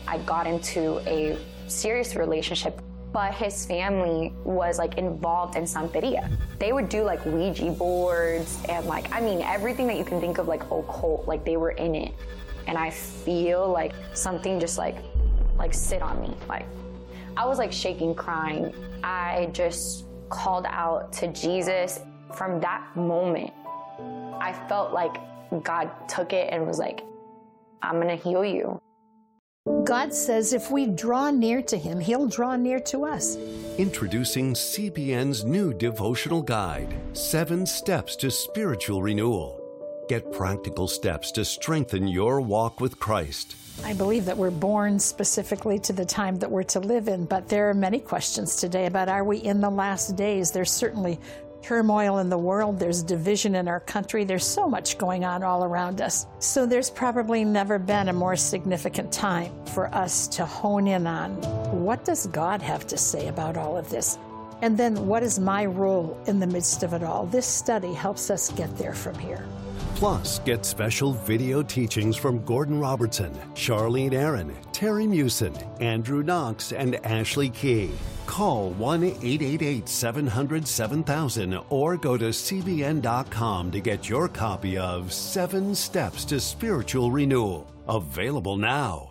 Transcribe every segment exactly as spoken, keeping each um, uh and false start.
I got into a serious relationship, but his family was like involved in Santeria. They would do like Ouija boards and like, I mean, everything that you can think of like occult, like they were in it. And I feel like something just like, like sit on me. Like I was like shaking, crying. I just called out to Jesus. From that moment, I felt like God took it and was like, I'm gonna heal you. God says if we draw near to him, he'll draw near to us. Introducing C B N's new devotional guide, Seven Steps to Spiritual Renewal. Get practical steps to strengthen your walk with Christ. I believe that we're born specifically to the time that we're to live in, but there are many questions today about, are we in the last days? There's certainly turmoil in the world, there's division in our country, there's so much going on all around us. So there's probably never been a more significant time for us to hone in on, what does God have to say about all of this? And then what is my role in the midst of it all? This study helps us get there from here. Plus, get special video teachings from Gordon Robertson, Charlene Aaron, Terry Mewson, Andrew Knox, and Ashley Key. Call one eight eight eight, seven hundred, seven thousand or go to C B N dot com to get your copy of Seven Steps to Spiritual Renewal. Available now.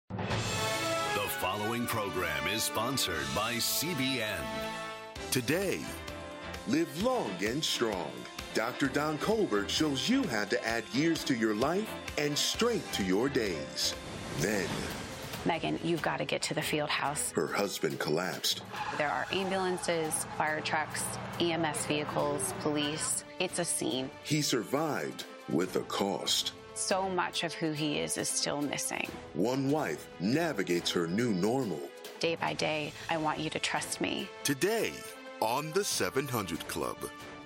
The following program is sponsored by C B N. Today, live long and strong. Doctor Don Colbert shows you how to add years to your life and strength to your days. Then, Megan, you've got to get to the field house. Her husband collapsed. There are ambulances, fire trucks, E M S vehicles, police. It's a scene. He survived with a cost. So much of who he is is still missing. One wife navigates her new normal. Day by day, I want you to trust me. Today, on the seven hundred Club.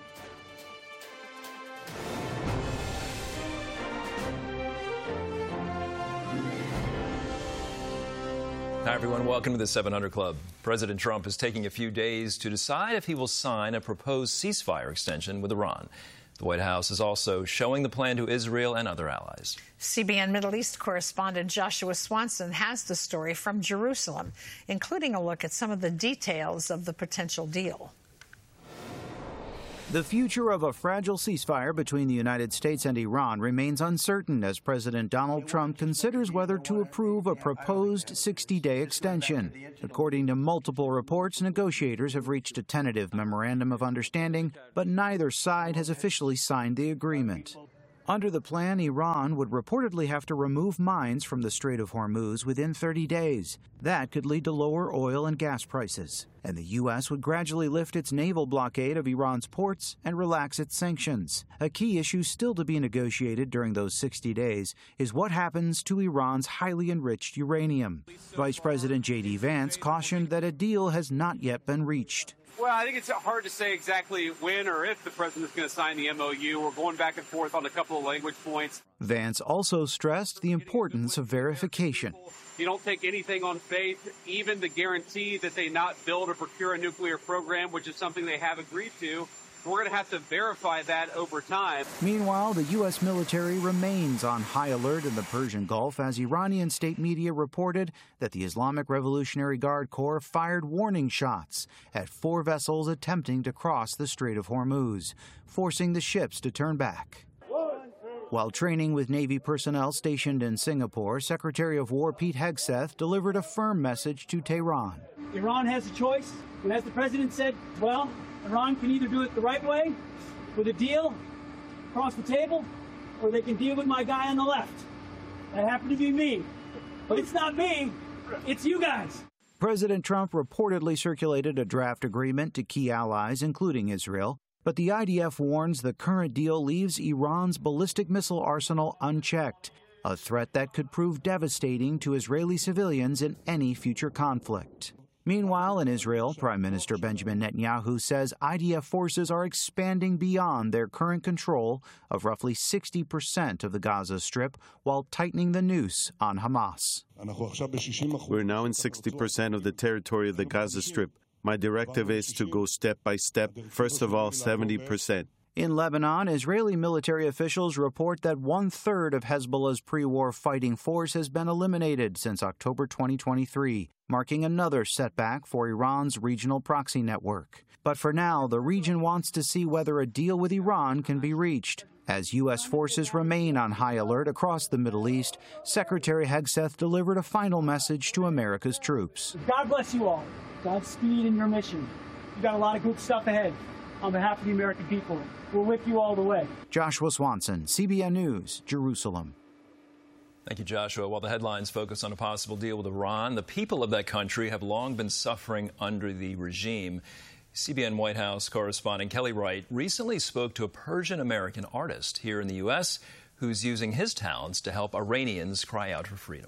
Hi, everyone. Welcome to the seven hundred Club. President Trump is taking a few days to decide if he will sign a proposed ceasefire extension with Iran. The White House is also showing the plan to Israel and other allies. C B N Middle East correspondent Joshua Swanson has the story from Jerusalem, including a look at some of the details of the potential deal. The future of a fragile ceasefire between the United States and Iran remains uncertain as President Donald Trump considers whether to approve a proposed sixty-day extension. According to multiple reports, negotiators have reached a tentative memorandum of understanding, but neither side has officially signed the agreement. Under the plan, Iran would reportedly have to remove mines from the Strait of Hormuz within thirty days. That could lead to lower oil and gas prices. And the U S would gradually lift its naval blockade of Iran's ports and relax its sanctions. A key issue still to be negotiated during those sixty days is what happens to Iran's highly enriched uranium. Vice President J D Vance cautioned that a deal has not yet been reached. Well, I think it's hard to say exactly when or if the president's going to sign the M O U. We're going back and forth on a couple of language points. Vance also stressed the importance of verification. You don't take anything on faith, even the guarantee that they not build or procure a nuclear program, which is something they have agreed to. We're going to have to verify that over time. Meanwhile, the U S military remains on high alert in the Persian Gulf as Iranian state media reported that the Islamic Revolutionary Guard Corps fired warning shots at four vessels attempting to cross the Strait of Hormuz, forcing the ships to turn back. While training with Navy personnel stationed in Singapore, Secretary of War Pete Hegseth delivered a firm message to Tehran. Iran has a choice, and as the president said, well, Iran can either do it the right way, with a deal across the table, or they can deal with my guy on the left. That happened to be me. But it's not me, it's you guys. President Trump reportedly circulated a draft agreement to key allies, including Israel. But the I D F warns the current deal leaves Iran's ballistic missile arsenal unchecked, a threat that could prove devastating to Israeli civilians in any future conflict. Meanwhile, in Israel, Prime Minister Benjamin Netanyahu says I D F forces are expanding beyond their current control of roughly sixty percent of the Gaza Strip while tightening the noose on Hamas. We're now in sixty percent of the territory of the Gaza Strip. My directive is to go step by step. First of all, seventy percent. In Lebanon, Israeli military officials report that one-third of Hezbollah's pre-war fighting force has been eliminated since October twenty twenty-three, marking another setback for Iran's regional proxy network. But for now, the region wants to see whether a deal with Iran can be reached. As U S forces remain on high alert across the Middle East, Secretary Hegseth delivered a final message to America's troops. God bless you all. Godspeed in your mission. You got a lot of good stuff ahead. On behalf of the American people, we're with you all the way. Joshua Swanson, C B N News, Jerusalem. Thank you, Joshua. While the headlines focus on a possible deal with Iran, the people of that country have long been suffering under the regime. C B N White House correspondent Kelly Wright recently spoke to a Persian-American artist here in the U S who's using his talents to help Iranians cry out for freedom.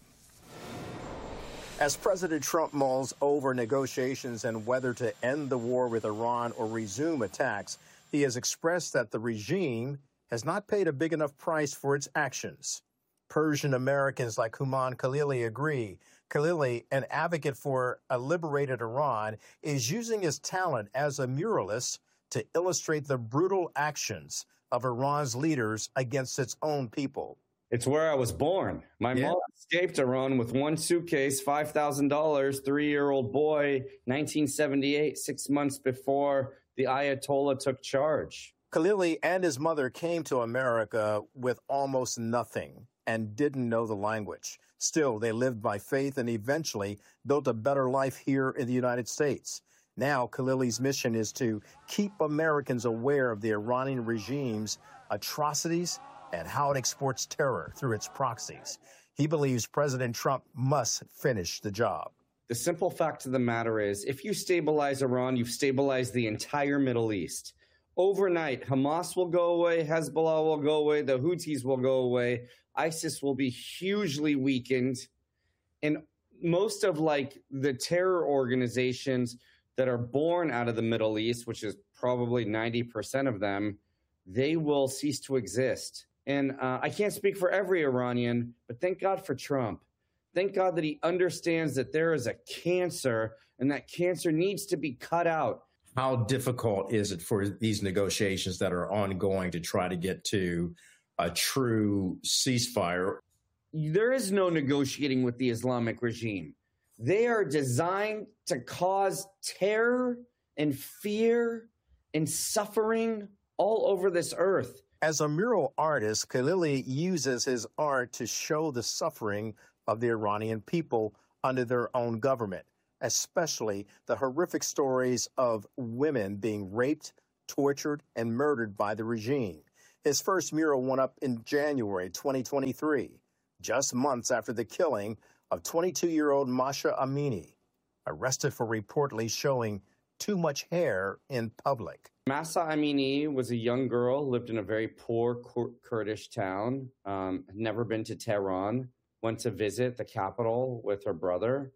As President Trump mulls over negotiations and whether to end the war with Iran or resume attacks, he has expressed that the regime has not paid a big enough price for its actions. Persian Americans like Human Khalili agree. Khalili, an advocate for a liberated Iran, is using his talent as a muralist to illustrate the brutal actions of Iran's leaders against its own people. It's where I was born. My yeah. mom escaped Iran with one suitcase, five thousand dollars, three-year-old boy, nineteen seventy-eight, six months before the Ayatollah took charge. Khalili and his mother came to America with almost nothing and didn't know the language. Still, they lived by faith and eventually built a better life here in the United States. Now, Khalili's mission is to keep Americans aware of the Iranian regime's atrocities and how it exports terror through its proxies. He believes President Trump must finish the job. The simple fact of the matter is, if you stabilize Iran, you've stabilized the entire Middle East. Overnight, Hamas will go away, Hezbollah will go away, the Houthis will go away, ISIS will be hugely weakened, and most of like the terror organizations that are born out of the Middle East, which is probably ninety percent of them, they will cease to exist. And uh, I can't speak for every Iranian, but thank God for Trump. Thank God that he understands that there is a cancer and that cancer needs to be cut out. How difficult is it for these negotiations that are ongoing to try to get to a true ceasefire? There is no negotiating with the Islamic regime. They are designed to cause terror and fear and suffering all over this earth. As a mural artist, Khalili uses his art to show the suffering of the Iranian people under their own government, especially the horrific stories of women being raped, tortured, and murdered by the regime. His first mural went up in January twenty twenty-three, just months after the killing of twenty-two-year-old Masha Amini, arrested for reportedly showing too much hair in public. Mahsa Amini was a young girl, lived in a very poor Kur- Kurdish town, um, had never been to Tehran, went to visit the capital with her brother,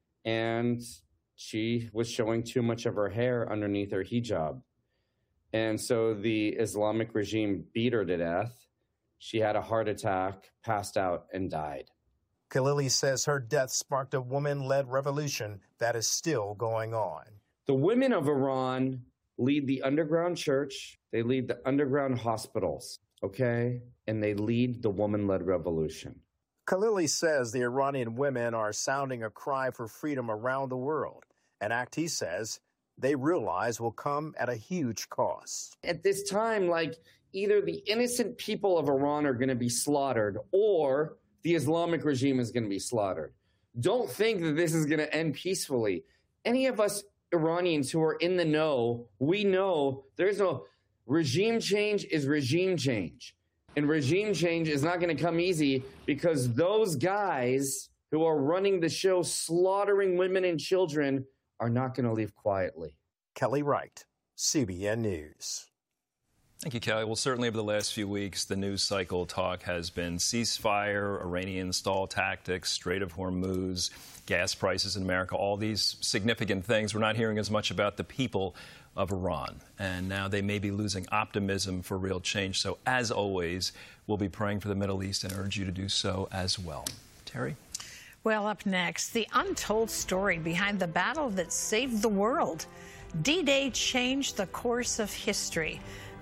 and she was showing too much of her hair underneath her hijab. And so the Islamic regime beat her to death. She had a heart attack, passed out, and died. Khalili says her death sparked a woman-led revolution that is still going on. The women of Iran lead the underground church, they lead the underground hospitals, okay? And they lead the woman-led revolution. Khalili says the Iranian women are sounding a cry for freedom around the world, an act he says they realize will come at a huge cost. At this time, like, either the innocent people of Iran are going to be slaughtered or the Islamic regime is going to be slaughtered. Don't think that this is going to end peacefully. Any of us Iranians who are in the know, we know there's no regime change is regime change. And regime change is not going to come easy because those guys who are running the show, slaughtering women and children, are not going to leave quietly. Kelly Wright, C B N News. Thank you, Kelly. Well, certainly over the last few weeks, the news cycle talk has been ceasefire, Iranian stall tactics, Strait of Hormuz, gas prices in America, all these significant things. We're not hearing as much about the people of Iran. And now they may be losing optimism for real change. So, as always, we'll be praying for the Middle East and urge you to do so as well. Terry? Well, up next, the untold story behind the battle that saved the world. D-Day changed the course of history.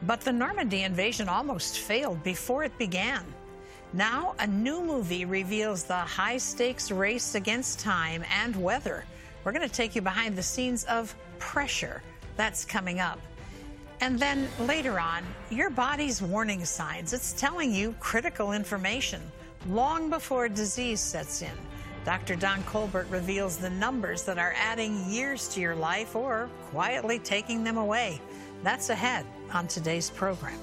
But the Normandy invasion almost failed before it began. Now, a new movie reveals the high-stakes race against time and weather. We're going to take you behind the scenes of Pressure. That's coming up. And then later on, your body's warning signs. It's telling you critical information long before disease sets in. Doctor Don Colbert reveals the numbers that are adding years to your life or quietly taking them away. That's ahead on today's program.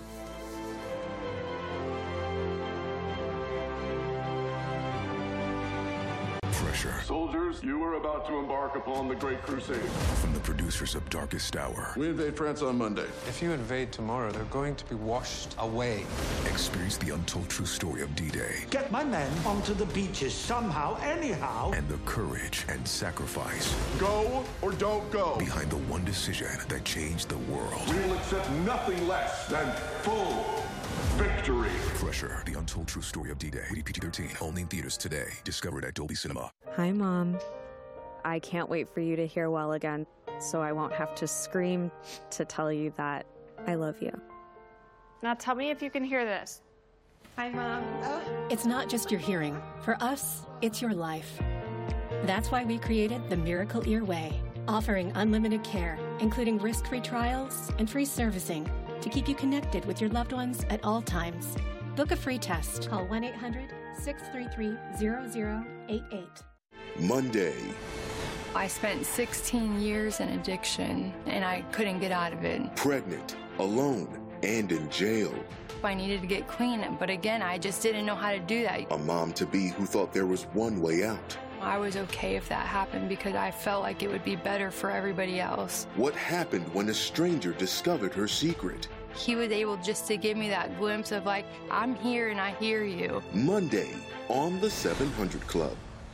Pressure. Soldiers, you are about to embark upon the Great Crusade. From the producers of Darkest Hour. We invade France on Monday. If you invade tomorrow, they're going to be washed away. Experience the untold true story of D-Day. Get my men onto the beaches somehow, anyhow. And the courage and sacrifice. Go or don't go. Behind the one decision that changed the world. We will accept nothing less than full victory. Pressure, the untold true story of D-Day. Rated P G thirteen. Only in theaters today. Discovered at Dolby Cinema. Hi, Mom. I can't wait for you to hear well again, so I won't have to scream to tell you that I love you. Now tell me if you can hear this. Hi, Mom. Oh. It's not just your hearing. For us, it's your life. That's why we created the Miracle Ear Way, offering unlimited care, including risk-free trials and free servicing to keep you connected with your loved ones at all times. Book a free test. Call one eight hundred, six three three, zero zero eight eight. Monday. I spent sixteen years in addiction, and I couldn't get out of it. Pregnant, alone, and in jail. I needed to get clean, but again, I just didn't know how to do that. A mom-to-be who thought there was one way out. I was okay if that happened because I felt like it would be better for everybody else. What happened when a stranger discovered her secret? He was able just to give me that glimpse of like, I'm here and I hear you. Monday on the seven hundred Club.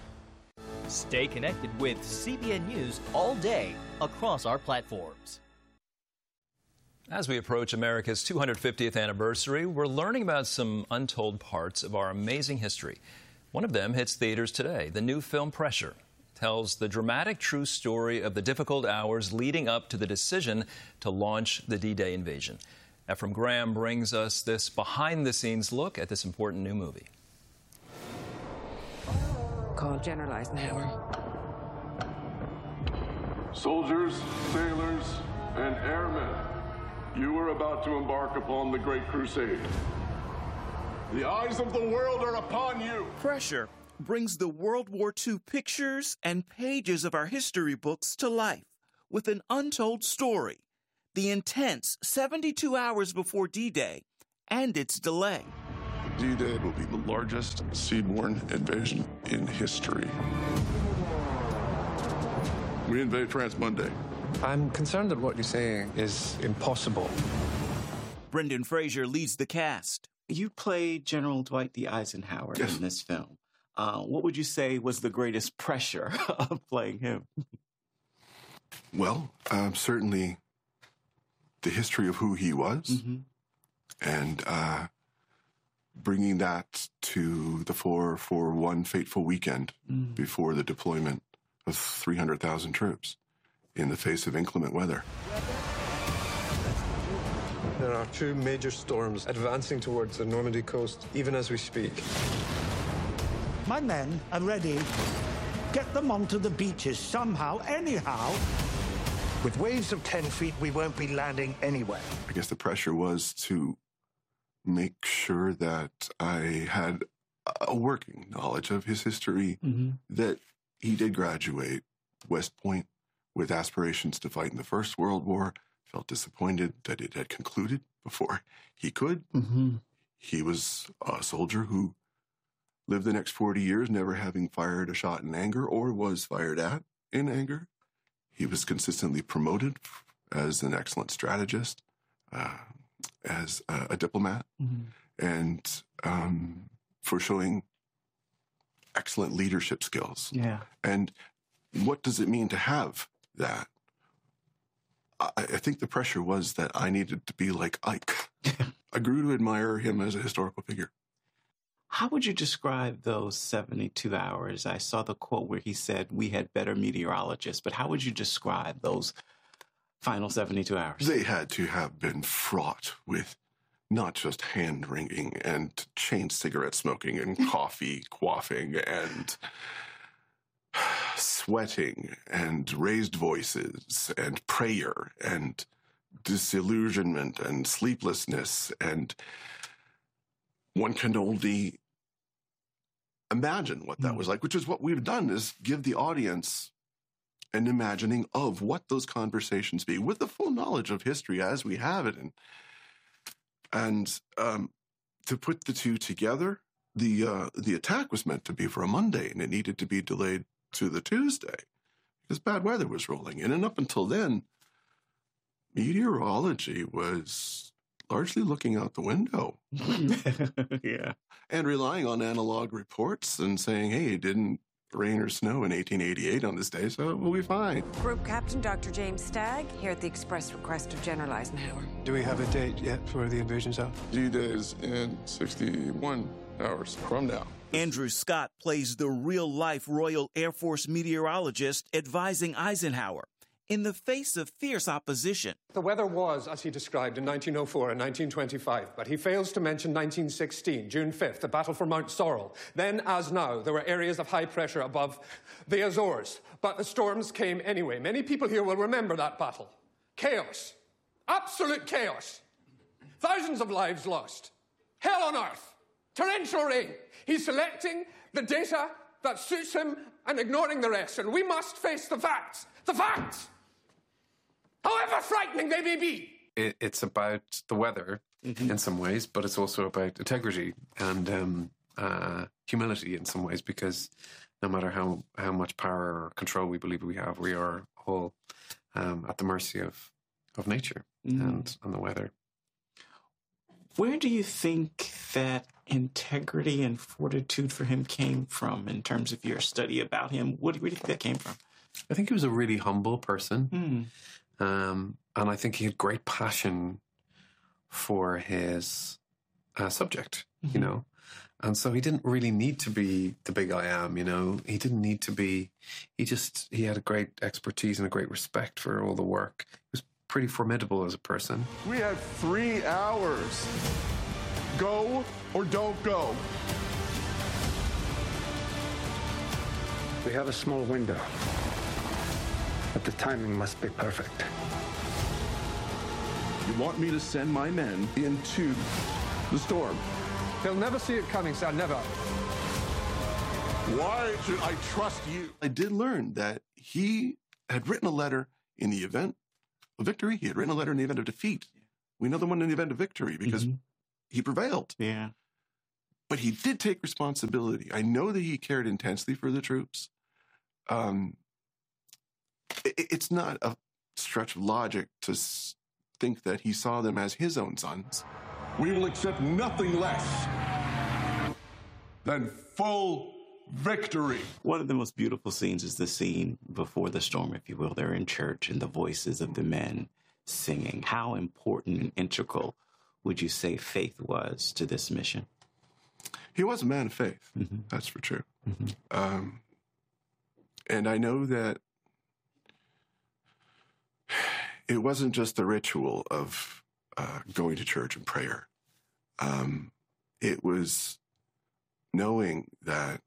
Stay connected with C B N News all day across our platforms. As we approach America's two hundred fiftieth anniversary, we're learning about some untold parts of our amazing history. One of them hits theaters today. The new film Pressure tells the dramatic true story of the difficult hours leading up to the decision to launch the D-Day invasion. Ephraim Graham brings us this behind-the-scenes look at this important new movie. Call General Eisenhower. Soldiers, sailors, and airmen, you are about to embark upon the Great Crusade. The eyes of the world are upon you. Pressure brings the World War Two pictures and pages of our history books to life with an untold story, the intense seventy-two hours before D-Day and its delay. D-Day will be the largest seaborne invasion in history. We invade France Monday. I'm concerned that what you're saying is impossible. Brendan Fraser leads the cast. You played General Dwight D. Eisenhower yes. in this film. Uh, what would you say was the greatest pressure of playing him? Well, um, certainly the history of who he was, mm-hmm. and uh, bringing that to the fore for one fateful weekend mm. before the deployment of three hundred thousand troops in the face of inclement weather. There are two major storms advancing towards the Normandy coast, even as we speak. My men are ready. Get them onto the beaches somehow, anyhow. With waves of ten feet, we won't be landing anywhere. I guess the pressure was to make sure that I had a working knowledge of his history, mm-hmm. that he did graduate West Point with aspirations to fight in the First World War, felt disappointed that it had concluded before he could. Mm-hmm. He was a soldier who lived the next forty years never having fired a shot in anger or was fired at in anger. He was consistently promoted as an excellent strategist, uh, as a, a diplomat, mm-hmm. and um, for showing excellent leadership skills. Yeah. And what does it mean to have that? I, I think the pressure was that I needed to be like Ike. I grew to admire him as a historical figure. How would you describe those seventy-two hours? I saw the quote where he said we had better meteorologists, but how would you describe those final seventy-two hours? They had to have been fraught with not just hand-wringing and chain cigarette smoking and coffee quaffing and sweating and raised voices and prayer and disillusionment and sleeplessness. And one can only imagine what that was like, which is what we've done, is give the audience an imagining of what those conversations be with the full knowledge of history as we have it. And, and um, to put the two together, the, uh, the attack was meant to be for a Monday, and it needed to be delayed to the Tuesday because bad weather was rolling in. And up until then, meteorology was largely looking out the window. Yeah. And relying on analog reports and saying, hey, it didn't rain or snow in eighteen eighty-eight on this day, so we'll be fine. Group Captain Doctor James Stagg, here at the express request of General Eisenhower. Do we have a date yet for the invasion zone? D-Day is in sixty-one hours from now. Andrew Scott plays the real-life Royal Air Force meteorologist advising Eisenhower in the face of fierce opposition. The weather was, as he described, in nineteen oh four and nineteen twenty-five, but he fails to mention nineteen sixteen, June fifth, the battle for Mount Sorrel. Then, as now, there were areas of high pressure above the Azores, but the storms came anyway. Many people here will remember that battle. Chaos. Absolute chaos. Thousands of lives lost. Hell on earth. Torrential rain. He's selecting the data that suits him and ignoring the rest, and we must face the facts. The facts! However frightening they may be. It, it's about the weather mm-hmm. in some ways, but it's also about integrity and um, uh, humility in some ways, because no matter how, how much power or control we believe we have, we are all um, at the mercy of, of nature mm. and, and the weather. Where do you think that integrity and fortitude for him came from in terms of your study about him? What, where do you think that came from? I think he was a really humble person. Mm. Um, and I think he had great passion for his uh, subject, mm-hmm. you know. And so he didn't really need to be the big I am, you know. He didn't need to be, he just, he had a great expertise and a great respect for all the work. He was pretty formidable as a person. We have three hours. Go or don't go. We have a small window, but the timing must be perfect. You want me to send my men into the storm? They'll never see it coming, sir, never. Why should I trust you? I did learn that he had written a letter in the event of victory. He had written a letter in the event of defeat. We know the one in the event of victory because mm-hmm. he prevailed. Yeah. But he did take responsibility. I know that he cared intensely for the troops. Um, it, it's not a stretch of logic to s- think that he saw them as his own sons. We will accept nothing less than full victory. One of the most beautiful scenes is the scene before the storm, if you will. They're in church and the voices of the men singing. How important and integral would you say faith was to this mission? He was a man of faith. Mm-hmm. That's for sure. Mm-hmm. Um, and I know that it wasn't just the ritual of uh, going to church and prayer. Um, it was knowing that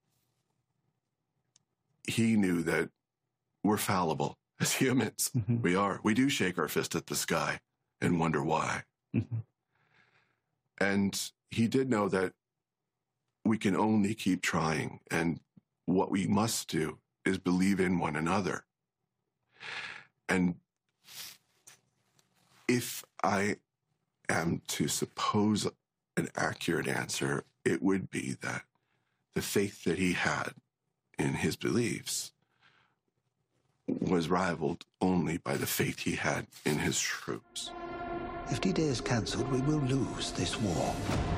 he knew that we're fallible as humans. Mm-hmm. We are. We do shake our fist at the sky and wonder why. Mm-hmm. And he did know that we can only keep trying, and what we must do is believe in one another. And if I am to suppose an accurate answer, it would be that the faith that he had in his beliefs was rivaled only by the faith he had in his troops. If D-Day is cancelled, we will lose this war.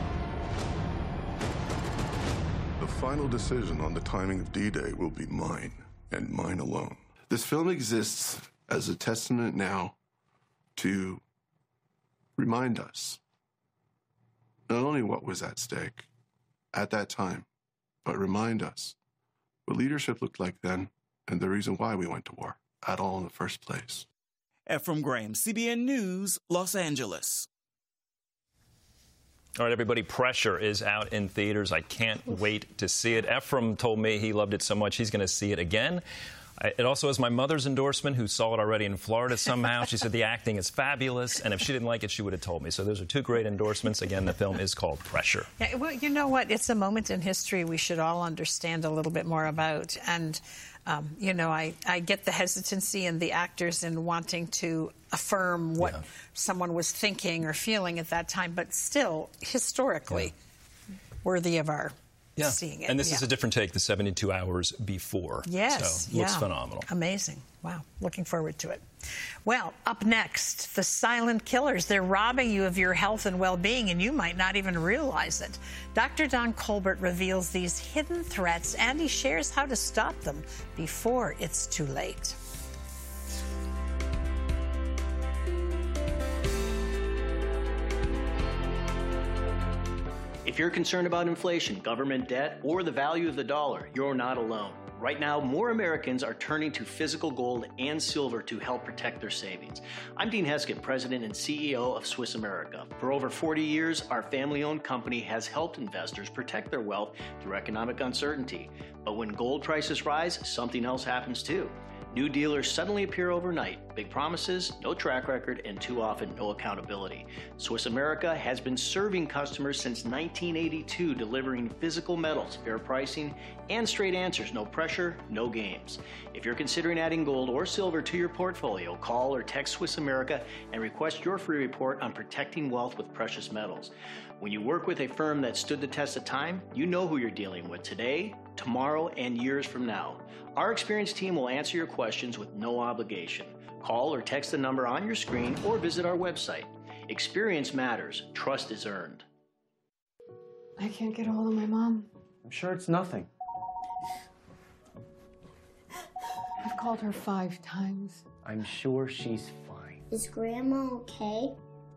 The final decision on the timing of D-Day will be mine, and mine alone. This film exists as a testament now to remind us not only what was at stake at that time, but remind us what leadership looked like then and the reason why we went to war at all in the first place. Ephraim Graham, C B N News, Los Angeles. All right, everybody, Pressure is out in theaters. I can't wait to see it. Ephraim told me he loved it so much he's going to see it again. I, it also has my mother's endorsement, who saw it already in Florida somehow. She said the acting is fabulous, and if she didn't like it, she would have told me. So those are two great endorsements. Again, the film is called Pressure. Yeah, well, you know what? It's a moment in history we should all understand a little bit more about. And, um, you know, I, I get the hesitancy in the actors in wanting to affirm what yeah. someone was thinking or feeling at that time, but still, historically, yeah. worthy of our yeah. seeing it. And this yeah. is a different take, the seventy-two hours before. Yes. So, looks yeah. phenomenal. Amazing. Wow. Looking forward to it. Well, up next, the silent killers. They're robbing you of your health and well-being, and you might not even realize it. Doctor Don Colbert reveals these hidden threats, and he shares how to stop them before it's too late. If you're concerned about inflation, government debt, or the value of the dollar, you're not alone. Right now, more Americans are turning to physical gold and silver to help protect their savings. I'm Dean Heskett, President and C E O of Swiss America. For over forty years, our family-owned company has helped investors protect their wealth through economic uncertainty. But when gold prices rise, something else happens too. New dealers suddenly appear overnight. Big promises, no track record, and too often no accountability. Swiss America has been serving customers since nineteen eighty-two, delivering physical metals, fair pricing, and straight answers. No pressure, no games. If you're considering adding gold or silver to your portfolio, call or text Swiss America and request your free report on protecting wealth with precious metals. When you work with a firm that stood the test of time, you know who you're dealing with today, tomorrow, and years from now. Our experienced team will answer your questions with no obligation. Call or text the number on your screen or visit our website. Experience matters. Trust is earned. I can't get a hold of my mom. I'm sure it's nothing. I've called her five times. I'm sure she's fine. Is Grandma okay?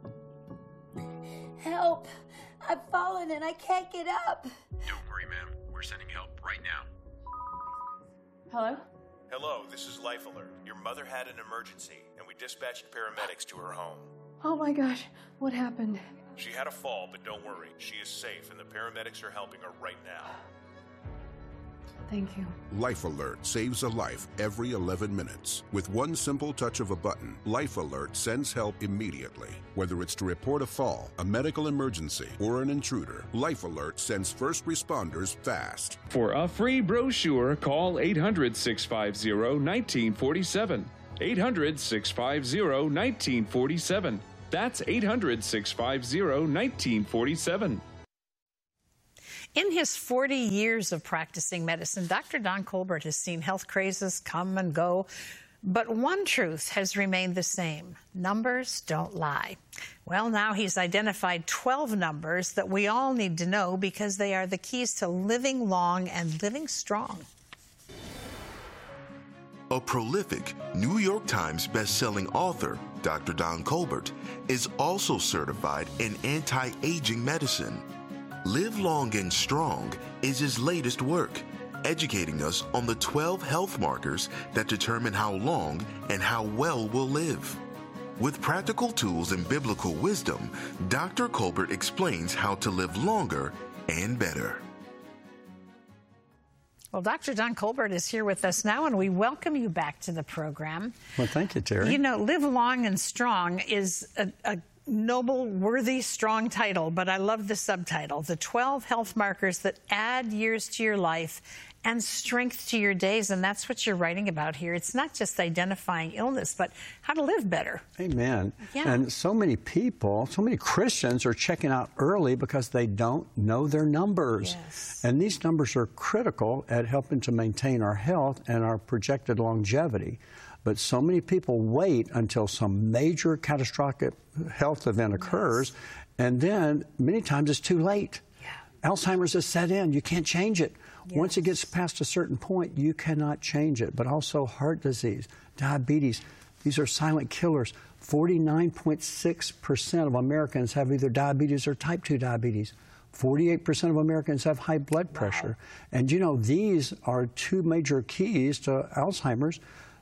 Help! I've fallen and I can't get up. Don't worry, ma'am. We're sending help right now. Hello? Hello, this is Life Alert. Your mother had an emergency, and we dispatched paramedics to her home. Oh my gosh, what happened? She had a fall, but don't worry. She is safe, and the paramedics are helping her right now. Thank you. Life Alert saves a life every eleven minutes. With one simple touch of a button, Life Alert sends help immediately. Whether it's to report a fall, a medical emergency, or an intruder, Life Alert sends first responders fast. For a free brochure, call eight hundred, six five zero, one nine four seven. eight hundred, six five zero, one nine four seven. That's eight hundred, six five zero, one nine four seven. In his forty years of practicing medicine, Doctor Don Colbert has seen health crazes come and go, but one truth has remained the same. Numbers don't lie. Well, now he's identified twelve numbers that we all need to know because they are the keys to living long and living strong. A prolific New York Times best-selling author, Doctor Don Colbert, is also certified in anti-aging medicine. Live Long and Strong is his latest work, educating us on the twelve health markers that determine how long and how well we'll live. With practical tools and biblical wisdom, Doctor Colbert explains how to live longer and better. Well, Doctor Don Colbert is here with us now, and we welcome you back to the program. Well, thank you, Terry. You know, Live Long and Strong is a, a noble, worthy, strong title, but I love the subtitle, the twelve health markers that add years to your life and strength to your days, and that's what you're writing about here. It's not just identifying illness, but how to live better. Amen. Yeah. And so many people, so many Christians are checking out early because they don't know their numbers. Yes. And these numbers are critical at helping to maintain our health and our projected longevity. But so many people wait until some major catastrophic health event occurs, yes. and then many times it's too late. Yeah. Alzheimer's has set in. You can't change it. Yes. Once it gets past a certain point, you cannot change it. But also heart disease, diabetes, these are silent killers. forty-nine point six percent of Americans have either diabetes or type two diabetes. forty-eight percent of Americans have high blood pressure. Wow. And you know, these are two major keys to Alzheimer's.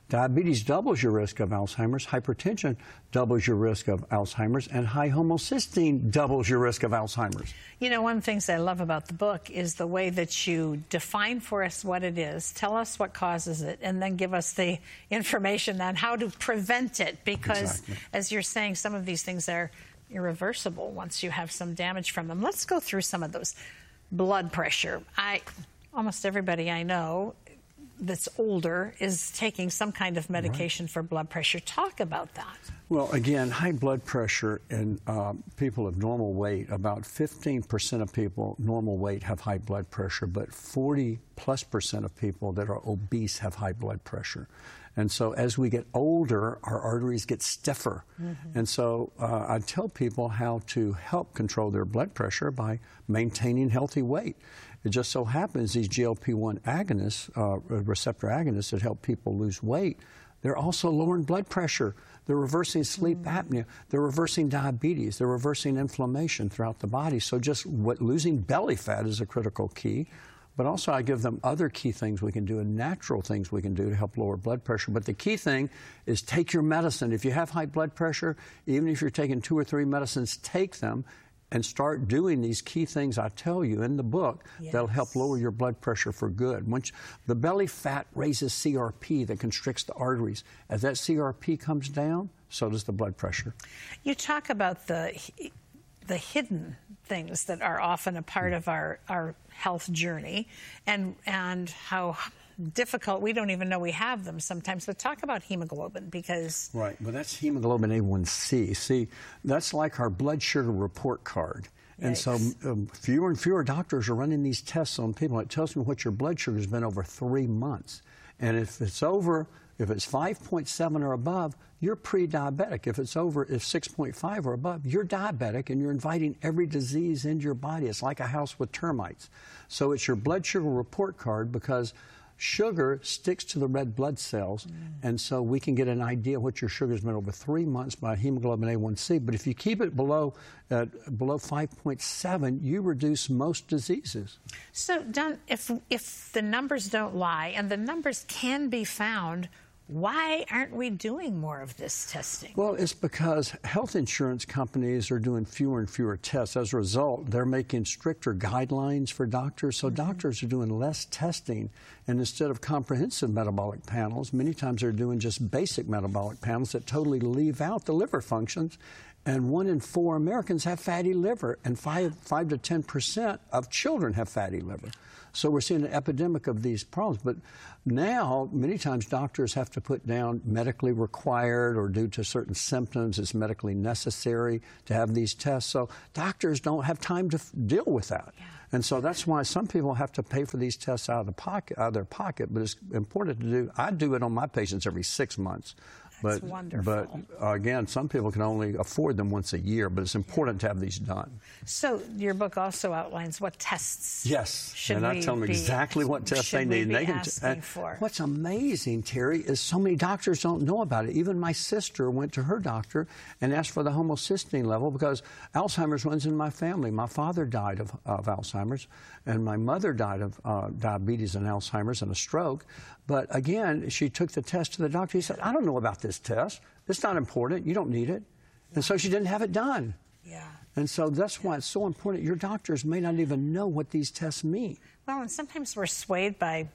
Diabetes doubles your risk of Alzheimer's. Hypertension doubles your risk of Alzheimer's. And high homocysteine doubles your risk of Alzheimer's. You know, one of the things I love about the book is the way that you define for us what it is, tell us what causes it, and then give us the information on how to prevent it. Because, exactly. as you're saying, some of these things are irreversible once you have some damage from them. Let's go through some of those. Blood pressure. I, almost everybody I know that's older is taking some kind of medication right. for blood pressure. Talk about that. Well, again, high blood pressure in uh, people of normal weight, about fifteen percent of people normal weight have high blood pressure, but forty plus percent of people that are obese have high blood pressure. And so as we get older, our arteries get stiffer. Mm-hmm. And so uh, I tell people how to help control their blood pressure by maintaining healthy weight. It just so happens these G L P one agonists, uh, receptor agonists that help people lose weight, they're also lowering blood pressure. They're reversing sleep mm. apnea. They're reversing diabetes. They're reversing inflammation throughout the body. So just what, losing belly fat is a critical key. But also I give them other key things we can do and natural things we can do to help lower blood pressure. But the key thing is take your medicine. If you have high blood pressure, even if you're taking two or three medicines, take them and start doing these key things I tell you in the book yes. that'll help lower your blood pressure for good. Once the belly fat raises C R P that constricts the arteries. As that C R P comes down, so does the blood pressure. You talk about the the hidden things that are often a part of our, our health journey and and how difficult, we don't even know we have them sometimes. But talk about hemoglobin, because... Right, well, that's hemoglobin A one C. See, that's like our blood sugar report card. And Yikes. so um, fewer and fewer doctors are running these tests on people. It tells me what your blood sugar has been over three months. And if it's over, if it's five point seven or above, you're pre-diabetic. If it's over, if six point five or above, you're diabetic, and you're inviting every disease into your body. It's like a house with termites. So it's your blood sugar report card, because sugar sticks to the red blood cells, mm. and so we can get an idea what your sugar's been over three months by hemoglobin A one C. But if you keep it below uh, below five point seven, you reduce most diseases. So, Don, if if the numbers don't lie, and the numbers can be found, why aren't we doing more of this testing? Well, it's because health insurance companies are doing fewer and fewer tests. As a result, they're making stricter guidelines for doctors. So mm-hmm. doctors are doing less testing. And instead of comprehensive metabolic panels, many times they're doing just basic metabolic panels that totally leave out the liver functions. And one in four Americans have fatty liver, and five, five to ten percent of children have fatty liver. So we're seeing an epidemic of these problems. But now, many times doctors have to put down medically required, or due to certain symptoms, it's medically necessary to have these tests. So doctors don't have time to f deal with that. Yeah. And so that's why some people have to pay for these tests out of the pocket, out of their pocket. But it's important to do. I do it on my patients every six months. That's but, wonderful. But uh, again, some people can only afford them once a year, but it's important to have these done. So your book also outlines what tests. Yes, should and I we tell them be, exactly what tests they need. Be they can asking for? What's amazing, Terry, is so many doctors don't know about it. Even my sister went to her doctor and asked for the homocysteine level, because Alzheimer's runs in my family. My father died of, of Alzheimer's, and my mother died of uh, diabetes and Alzheimer's and a stroke. But again, she took the test to the doctor. He said, I don't know about this test. It's not important. You don't need it. And so she didn't have it done. Yeah. And so that's why it's so important. Your doctors may not even know what these tests mean. Well, and sometimes we're swayed by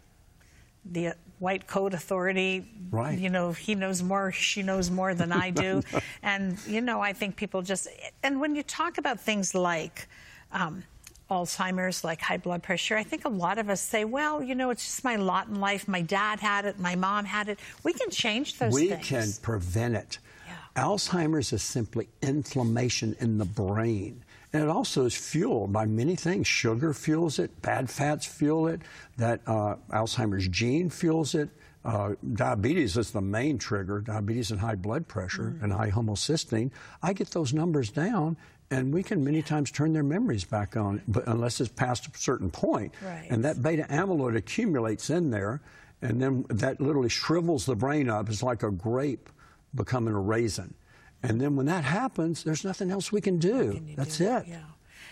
the white coat authority. Right. You know, he knows more, she knows more than I do. And, you know, I think people just... And when you talk about things like... Um, Alzheimer's, like high blood pressure, I think a lot of us say, well, you know, it's just my lot in life. My dad had it. My mom had it. We can change those we things. We can prevent it. Yeah. Alzheimer's is simply inflammation in the brain. And it also is fueled by many things. Sugar fuels it. Bad fats fuel it. That uh, Alzheimer's gene fuels it. Uh, diabetes is the main trigger. Diabetes and high blood pressure mm. and high homocysteine. I get those numbers down, and we can many times turn their memories back on, but unless it's past a certain point. Right. And that beta amyloid accumulates in there, and then that literally shrivels the brain up. It's like a grape becoming a raisin. And then when that happens, there's nothing else we can do. Can That's do? it. Yeah.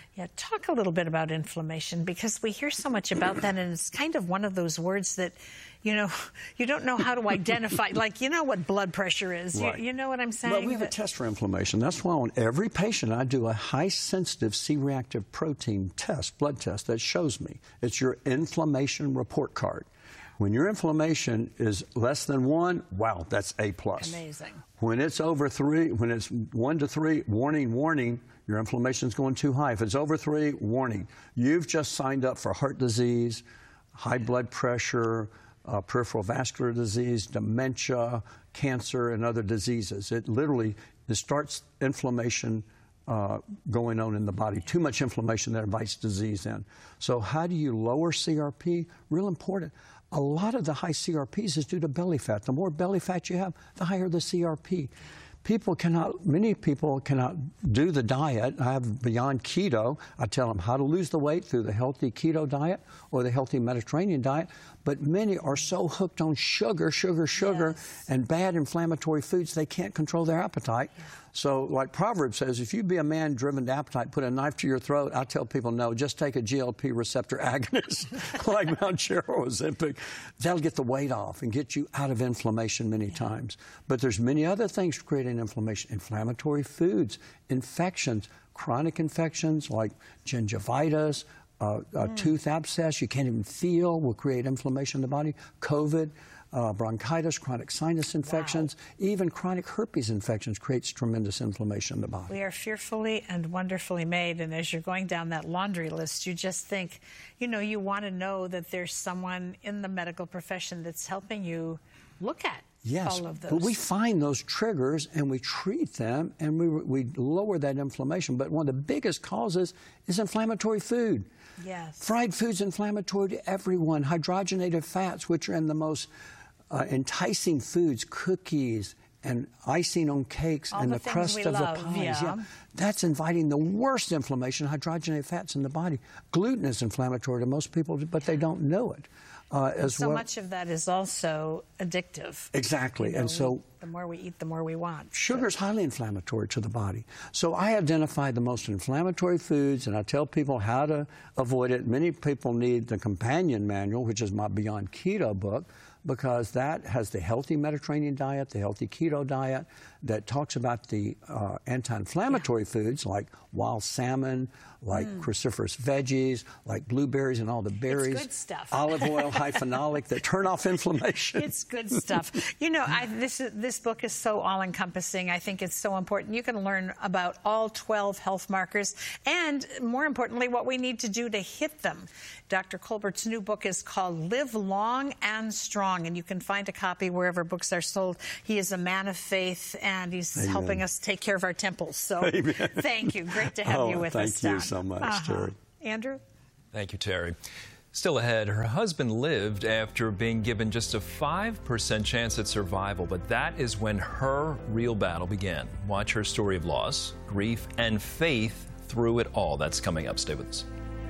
Yeah, talk a little bit about inflammation, because we hear so much about that, and it's kind of one of those words that, you know, you don't know how to identify. Like, you know what blood pressure is. Right. You, you know what I'm saying? Well, we have a test for inflammation. That's why on every patient I do a high-sensitive C-reactive protein test, blood test, that shows me. It's your inflammation report card. When your inflammation is less than one, wow, that's A plus. Amazing. When it's over three, when it's one to three, warning, warning, your inflammation's going too high. If it's over three, warning. You've just signed up for heart disease, high blood pressure, uh, peripheral vascular disease, dementia, cancer, and other diseases. It literally it starts inflammation uh, going on in the body. Too much inflammation that invites disease in. So how do you lower C R P? Real important. A lot of the high C R Ps is due to belly fat. The more belly fat you have, the higher the C R P. People cannot, many people cannot do the diet. I have Beyond Keto. I tell them how to lose the weight through the healthy keto diet or the healthy Mediterranean diet. But many are so hooked on sugar, sugar, sugar, yes. and bad inflammatory foods, they can't control their appetite. Yeah. So like Proverbs says, if you be a man driven to appetite, put a knife to your throat, I tell people, no, just take a G L P receptor agonist like Mounjaro or Ozempic. That'll get the weight off and get you out of inflammation many yeah. times. But there's many other things creating inflammation. Inflammatory foods, infections, chronic infections like gingivitis, uh, a mm. tooth abscess you can't even feel will create inflammation in the body, COVID, Uh, bronchitis, chronic sinus infections, wow. even chronic herpes infections creates tremendous inflammation in the body. We are fearfully and wonderfully made, and as you're going down that laundry list, you just think, you know, you want to know that there's someone in the medical profession that's helping you look at yes, all of those. But we find those triggers and we treat them and we, we lower that inflammation. But one of the biggest causes is inflammatory food. Yes. Fried food's inflammatory to everyone. Hydrogenated fats, which are in the most Uh, enticing foods, cookies and icing on cakes All and the, the crust of love, the pies. yeah. Yeah. That's inviting the worst inflammation, hydrogenated fats in the body. Gluten is inflammatory to most people, but they don't know it. Uh, as so well. much of that is also addictive. Exactly. You know, and so we, the more we eat, the more we want. Sugar is highly inflammatory to the body. So I identify the most inflammatory foods, and I tell people how to avoid it. Many people need the companion manual, which is my Beyond Keto book, because that has the healthy Mediterranean diet, the healthy keto diet, that talks about the uh, anti-inflammatory yeah. foods like wild salmon, like mm. cruciferous veggies, like blueberries and all the berries. It's good stuff. Olive oil, high phenolic, that turn off inflammation. It's good stuff. You know, I, this, is, this book is so all-encompassing. I think it's so important. You can learn about all twelve health markers and, more importantly, what we need to do to hit them. Doctor Colbert's new book is called Live Long and Strong, and you can find a copy wherever books are sold. He is a man of faith, and he's Amen. helping us take care of our temples. So Amen. thank you. Great to have oh, you with thank us, Thank you Don. so much, uh-huh. Terry. Andrew? Thank you, Terry. Still ahead, her husband lived after being given just a five percent chance at survival, but that is when her real battle began. Watch her story of loss, grief, and faith through it all. That's coming up. Stay with us.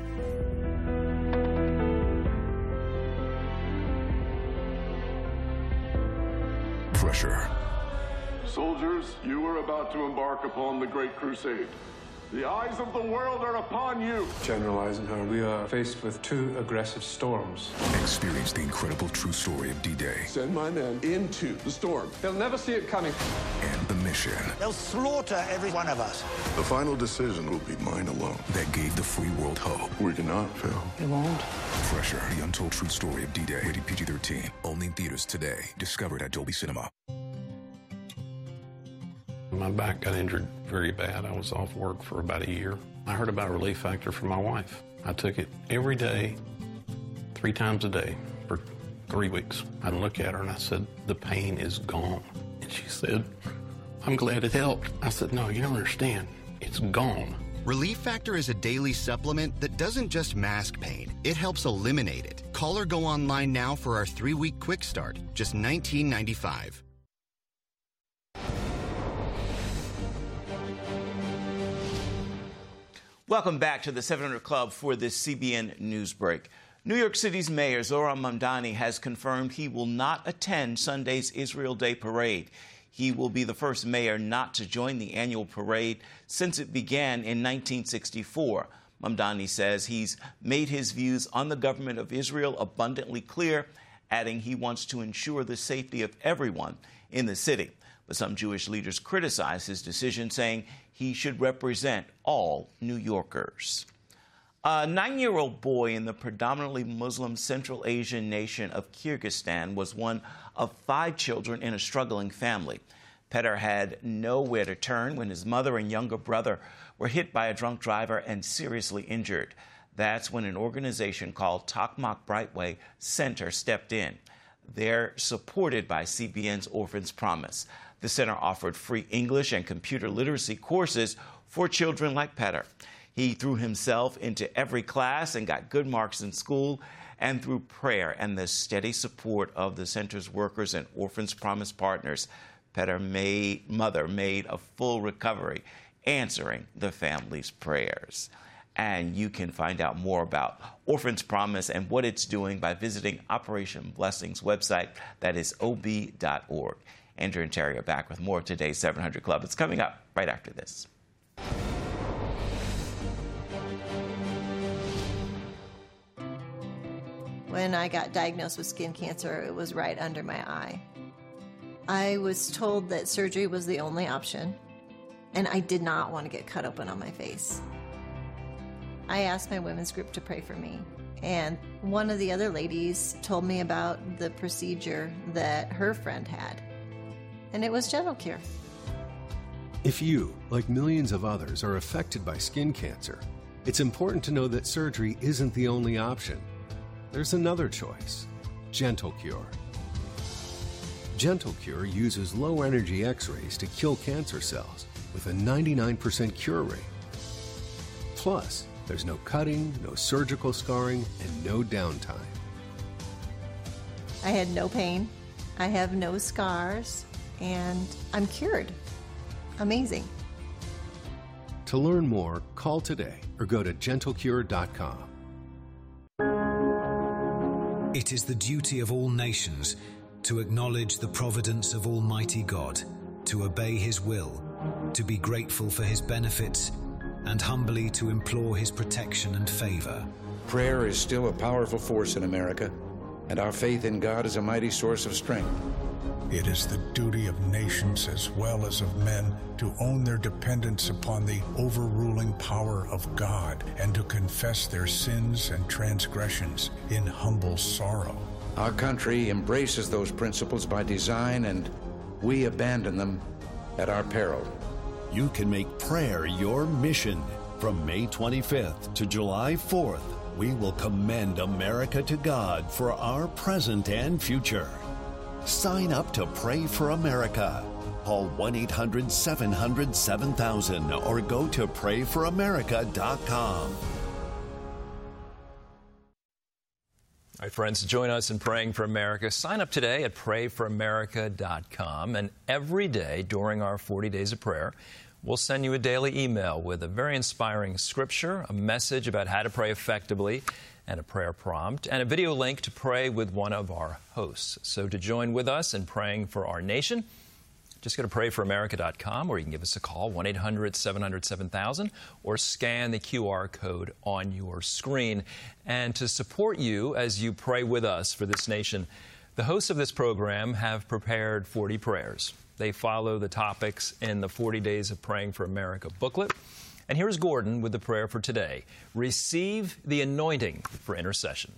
Pressure. Soldiers, you are about to embark upon the Great Crusade. The eyes of the world are upon you. General Eisenhower, we are faced with two aggressive storms. Experience the incredible true story of D-Day. Send my men into the storm. They'll never see it coming. And the mission. They'll slaughter every one of us. The final decision will be mine alone. That gave the free world hope. We cannot fail. It won't. Pressure, the untold true story of D-Day. Rated P G thirteen. Only in theaters today. Discovered at Dolby Cinema. My back got injured very bad. I was off work for about a year. I heard about Relief Factor from my wife. I took it every day, three times a day for three weeks. I'd look at her and I said, the pain is gone. And she said, I'm glad it helped. I said, no, you don't understand. It's gone. Relief Factor is a daily supplement that doesn't just mask pain, it helps eliminate it. Call or go online now for our three-week quick start, just nineteen ninety-five. Welcome back to the seven hundred Club for this C B N News Break. New York City's Mayor Zohran Mamdani has confirmed he will not attend Sunday's Israel Day Parade. He will be the first mayor not to join the annual parade since it began in nineteen sixty-four. Mamdani says he's made his views on the government of Israel abundantly clear, adding he wants to ensure the safety of everyone in the city. But some Jewish leaders criticize his decision, saying he should represent all New Yorkers. A nine-year-old boy in the predominantly Muslim Central Asian nation of Kyrgyzstan was one of five children in a struggling family. Pedar had nowhere to turn when his mother and younger brother were hit by a drunk driver and seriously injured. That's when an organization called Tokmak Brightway Center stepped in. They're supported by C B N's Orphans Promise. The center offered free English and computer literacy courses for children like Pedar. He threw himself into every class and got good marks in school. And through prayer and the steady support of the center's workers and Orphans Promise partners, Pedar's made, mother made a full recovery, answering the family's prayers. And you can find out more about Orphans Promise and what it's doing by visiting Operation Blessing's website. That is O B dot org. Andrew and Terry are back with more of today's seven hundred Club. It's coming up right after this. When I got diagnosed with skin cancer, it was right under my eye. I was told that surgery was the only option, and I did not want to get cut open on my face. I asked my women's group to pray for me, and one of the other ladies told me about the procedure that her friend had, and it was Gentle Cure. If you, like millions of others, are affected by skin cancer, it's important to know that surgery isn't the only option. There's another choice, Gentle Cure. Gentle Cure uses low-energy X-rays to kill cancer cells with a ninety-nine percent cure rate. Plus, there's no cutting, no surgical scarring, and no downtime. I had no pain, I have no scars, and I'm cured. Amazing. To learn more, call today or go to gentle cure dot com. It is the duty of all nations to acknowledge the providence of Almighty God, to obey His will, to be grateful for His benefits, and humbly to implore His protection and favor. Prayer is still a powerful force in America, and our faith in God is a mighty source of strength. It is the duty of nations as well as of men to own their dependence upon the overruling power of God and to confess their sins and transgressions in humble sorrow. Our country embraces those principles by design, and we abandon them at our peril. You can make prayer your mission. From May twenty-fifth to July fourth, we will commend America to God for our present and future. Sign up to Pray for America. Call one eight hundred seven hundred seven thousand or go to pray for america dot com. All right, friends, join us in Praying for America. Sign up today at pray for america dot com. And every day during our forty days of prayer, we'll send you a daily email with a very inspiring scripture, a message about how to pray effectively, and a prayer prompt, and a video link to pray with one of our hosts. So to join with us in praying for our nation, just go to pray for america dot com, or you can give us a call, one eight hundred seven hundred seven thousand, or scan the Q R code on your screen. And to support you as you pray with us for this nation, the hosts of this program have prepared forty prayers. They follow the topics in the forty days of Praying for America booklet. And here's Gordon with the prayer for today. Receive the anointing for intercession.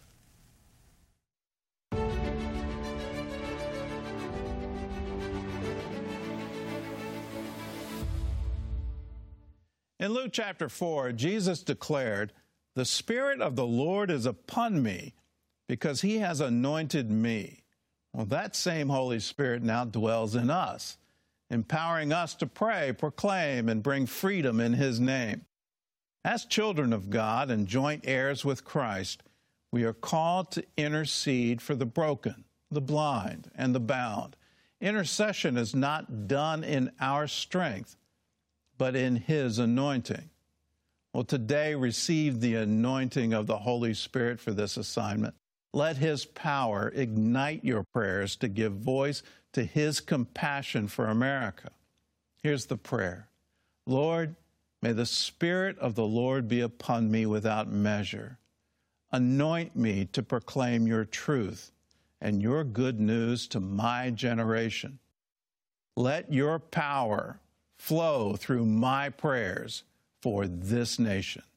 In Luke chapter four, Jesus declared, "The Spirit of the Lord is upon me, because He has anointed me." Well, that same Holy Spirit now dwells in us, empowering us to pray, proclaim, and bring freedom in His name. As children of God and joint heirs with Christ, we are called to intercede for the broken, the blind, and the bound. Intercession is not done in our strength, but in His anointing. Well, today, receive the anointing of the Holy Spirit for this assignment. Let His power ignite your prayers to give voice to His compassion for America. Here's the prayer. Lord, May the Spirit of the Lord be upon me without measure. Anoint me to proclaim your truth and your good news to my generation. Let your power flow through my prayers for this nation.